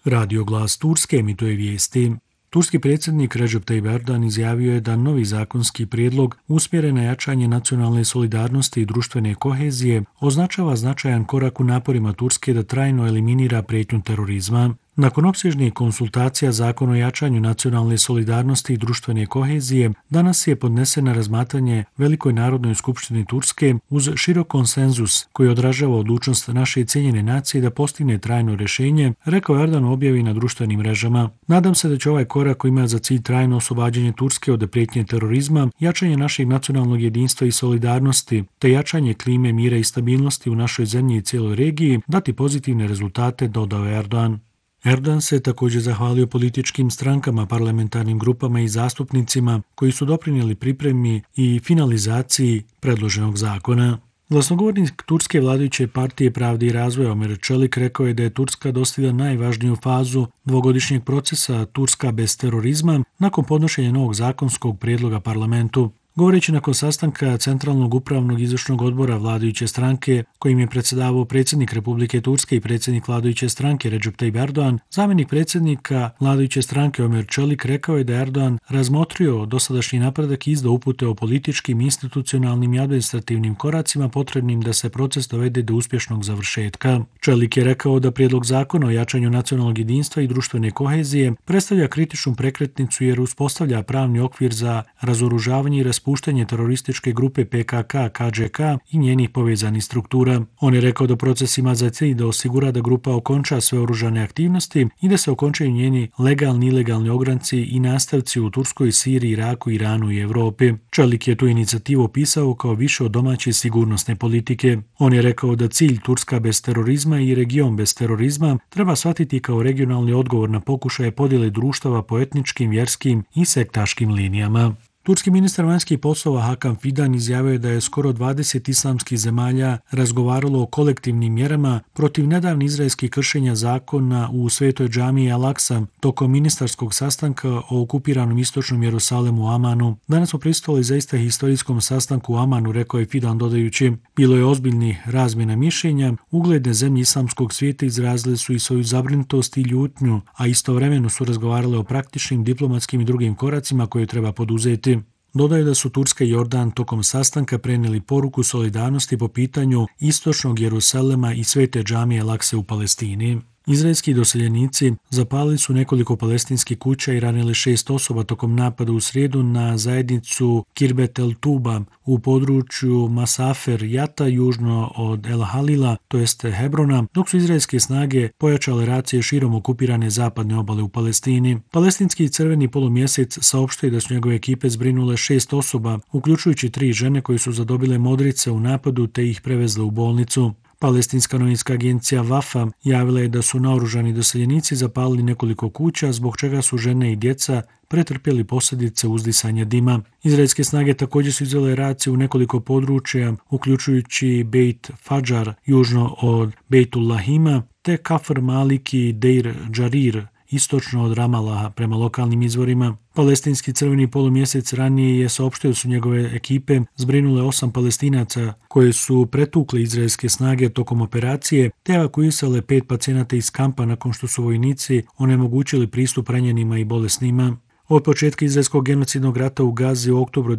Radio Glas Turske emituje vijesti. Turski predsjednik Recep Tayyip Erdogan izjavio je da novi zakonski prijedlog usmjeren na jačanje nacionalne solidarnosti i društvene kohezije označava značajan korak u naporima Turske da trajno eliminira prijetnju terorizma. Nakon opsežnih konsultacija Zakon o jačanju nacionalne solidarnosti i društvene kohezije danas je podnesen na razmatranje Velikoj narodnoj skupštini Turske uz širok konsenzus koji odražava odlučnost naše cijenjene nacije da postigne trajno rješenje, rekao Erdogan u objavi na društvenim mrežama. Nadam se da će ovaj korak koji ima za cilj trajno oslobađanje Turske od prijetnje terorizma, jačanje našeg nacionalnog jedinstva i solidarnosti, te jačanje klime mira i stabilnosti u našoj zemlji i cijeloj regiji dati pozitivne rezultate, dodao je Erdogan. Erdogan se također zahvalio političkim strankama, parlamentarnim grupama i zastupnicima koji su doprinijeli pripremi i finalizaciji predloženog zakona. Glasnogovornik turske vladajuće partije Pravde i razvoja Ömer Çelik rekao je da je Turska dostigla najvažniju fazu dvogodišnjeg procesa Turska bez terorizma nakon podnošenja novog zakonskog prijedloga parlamentu. Govoreći nakon sastanka Centralnog upravnog izvršnog odbora vladajuće stranke, kojim je predsjedavao predsjednik Republike Turske i predsjednik vladajuće stranke Recep Tayyip Erdogan, zamjenik predsjednika vladajuće stranke Ömer Çelik rekao je da je Erdogan razmotrio dosadašnji napredak i izdao upute o političkim, institucionalnim i administrativnim koracima potrebnim da se proces dovede do uspješnog završetka. Čelik je rekao da prijedlog zakona o jačanju nacionalnog jedinstva i društvene kohezije predstavlja kritičnu prekretnicu jer uspostavlja pravni okvir za razoružavanje i raspuštanje terorističke grupe PKK, KŽK i njenih povezanih struktura. On je rekao da proces ima za cilj da osigura da grupa okonča sve oružane aktivnosti i da se okončaju njeni legalni i ilegalni ogranci i nastavci u Turskoj, Siriji, Iraku, Iranu i Europi. Čelik je tu inicijativu opisao kao više od domaće sigurnosne politike. On je rekao da cilj Turska bez terorizma i region bez terorizma treba shvatiti kao regionalni odgovor na pokušaje podjele društava po etničkim, vjerskim i sektaškim linijama. Turski ministar vanjskih poslova Hakan Fidan izjavio je da je skoro 20 islamskih zemalja razgovaralo o kolektivnim mjerama protiv nedavnih izraelskih kršenja zakona u svetoj džamiji Al-Aqsa tokom ministarskog sastanka o okupiranom istočnom Jerusalemu u Amanu. Danas smo prisustvovali zaista historijskom sastanku u Amanu, rekao je Fidan dodajući, bilo je ozbiljnih razmjena mišljenja, ugledne zemlje islamskog svijeta izrazile su i svoju zabrinutost i ljutnju, a istovremeno su razgovarale o praktičnim, diplomatskim i drugim koracima koje treba poduzeti. Dodaju da su Turska i Jordan tokom sastanka prenijeli poruku solidarnosti po pitanju istočnog Jerusalema i svete džamije Al-Aqse u Palestini. Izraelski doseljenici zapalili su nekoliko palestinskih kuća i ranili 6 osoba tokom napada u srijedu na zajednicu Kirbet el Tuba u području Masafer Jata južno od El Halila, to jest Hebrona, dok su izraelske snage pojačale racije širom okupirane zapadne obale u Palestini. Palestinski crveni polumjesec saopštio da su njegove ekipe zbrinule 6 osoba, uključujući 3 žene koje su zadobile modrice u napadu te ih prevezle u bolnicu. Palestinska novinska agencija Wafa javila je da su naoružani doseljenici zapalili nekoliko kuća, zbog čega su žene i djeca pretrpjeli posljedice uzdisanja dima. Izraelske snage također su izvele racije u nekoliko područja, uključujući Beit Fajar južno od Beitul Lahima, te Kafr Malik i Deir Džarir istočno od Ramalaha, prema lokalnim izvorima. Palestinski crveni polumjesec ranije je saopštio da su njegove ekipe zbrinule 8 Palestinaca koje su pretukle izraelske snage tokom operacije, te evakuisale 5 pacijenata iz kampa nakon što su vojnici onemogućili pristup ranjenima i bolesnima. Od početka izraelskog genocidnog rata u Gazi u oktobru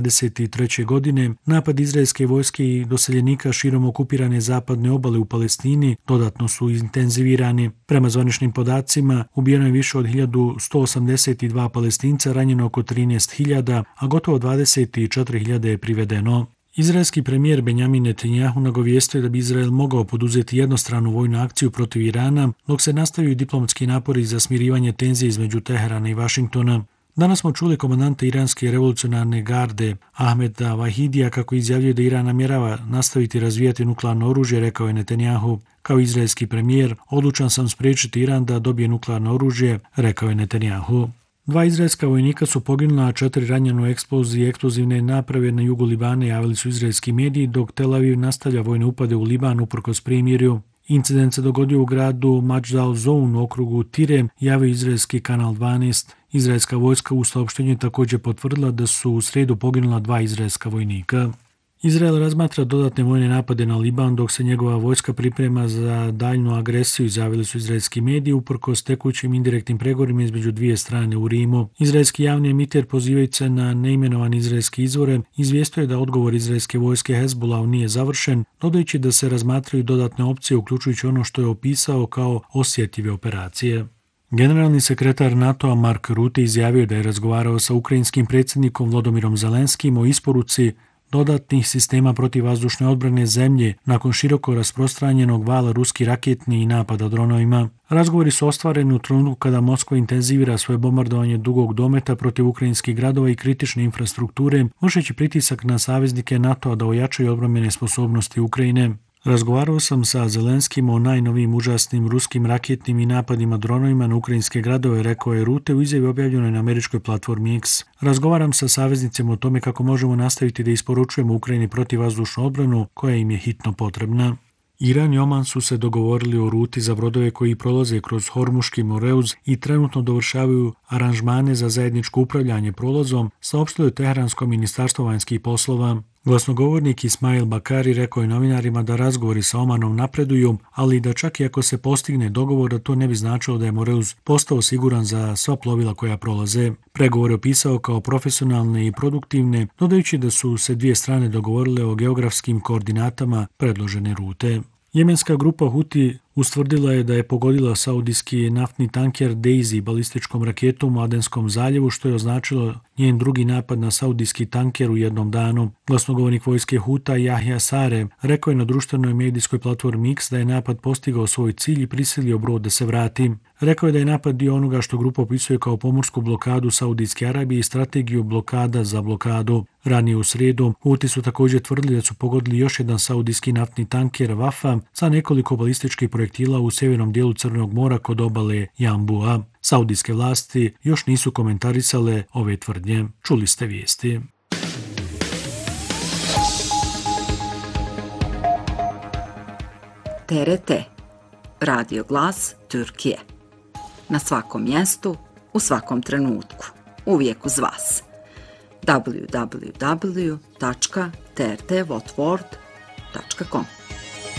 2023. godine, napad izraelske vojske i doseljenika širom okupirane zapadne obale u Palestini dodatno su intenzivirani. Prema zvaničnim podacima, ubijeno je više od 1182 Palestinca, ranjeno oko 13.000, a gotovo 24.000 je privedeno. Izraelski premijer Benjamin Netanjahu nagovijestio je da bi Izrael mogao poduzeti jednostranu vojnu akciju protiv Irana, dok se nastavljaju diplomatski napori za smirivanje tenzije između Teherana i Vašingtona. Danas smo čuli komandanta iranske revolucionarne garde Ahmeda Vahidija kako izjavljuje da Iran namjerava nastaviti razvijati nuklearno oružje, rekao je Netanjahu. Kao izraelski premijer, odlučan sam spriječiti Iran da dobije nuklearno oružje, rekao je Netanjahu. 2 izraelska vojnika su poginula, a 4 ranjeno u eksploziji eksplozivne naprave na jugu Libana, javili su izraelski mediji, dok Tel Aviv nastavlja vojne upade u Liban uprkos primirju. Incident se dogodio u gradu Majdal Zone u okrugu Tire, javio izraelski kanal 12. Izraelska vojska u saopštenju također potvrdila da su u srijedu poginula 2 izraelska vojnika. Izrael razmatra dodatne vojne napade na Liban dok se njegova vojska priprema za daljnu agresiju, izjavili su izraelski mediji uprkos tekućim indirektnim pregovorima između dvije strane u Rimu. Izraelski javni emiter, pozivajući se na neimenovane izraelske izvore, izvijestio je da odgovor izraelske vojske Hezbollahu nije završen, dodajući da se razmatraju dodatne opcije, uključujući ono što je opisao kao osjetljive operacije. Generalni sekretar NATO-a Mark Rutte izjavio da je razgovarao sa ukrajinskim predsjednikom Volodymyrom Zelenskim o isporuci dodatnih sistema protivvazdušne odbrane zemlje nakon široko rasprostranjenog vala ruskih raketnih napada dronovima. Razgovori su ostvareni u trenutku kada Moskva intenzivira svoje bombardovanje dugog dometa protiv ukrajinskih gradova i kritične infrastrukture, vršeći pritisak na saveznike NATO-a da ojačaju obrambene sposobnosti Ukrajine. Razgovarao sam sa Zelenskim o najnovijim užasnim ruskim raketnim i napadima dronovima na ukrajinske gradove, rekao je Rutte u izjavi objavljenoj na američkoj platformi X. Razgovaram sa saveznicima o tome kako možemo nastaviti da isporučujemo Ukrajini protivvazdušnu odbranu koja im je hitno potrebna. Iran i Oman su se dogovorili o ruti za brodove koji prolaze kroz Hormuški Moreuz i trenutno dovršavaju aranžmane za zajedničko upravljanje prolazom, saopštilo je Teheransko ministarstvo vanjskih poslova. Glasnogovornik Ismail Bakari rekao je novinarima da razgovori sa Omanom napreduju, ali da čak i ako se postigne dogovor, da to ne bi značilo da je Moreuz postao siguran za sva plovila koja prolaze. Pregovor je opisao kao profesionalne i produktivne, dodajući da su se dvije strane dogovorile o geografskim koordinatama predložene rute. Jemenska grupa Huti ustvrdila je da je pogodila saudijski naftni tanker Daisy balističkom raketom u Adenskom zaljevu, što je označilo njen drugi napad na saudijski tanker u jednom danu. Glasnogovornik vojske Huta Yahya Sare rekao je na društvenoj medijskoj platformi X da je napad postigao svoj cilj i prisilio brod da se vrati. Rekao je da je napad dio onoga što grupa opisuje kao pomorsku blokadu Saudijske Arabije i strategiju blokada za blokadu. Ranije u srijedu, Huti su također tvrdili da su pogodili još jedan saudijski naftni tanker Wafa sa nekoliko balističkih projektila u sjevernom dijelu Crnog mora kod obale Jambua. Saudijske vlasti još nisu komentarisale ove tvrdnje. Čuli ste vijesti. TRT, Radio Glas Türkije. Na svakom mjestu, u svakom trenutku, uvijek uz vas. www.trtvotvord.com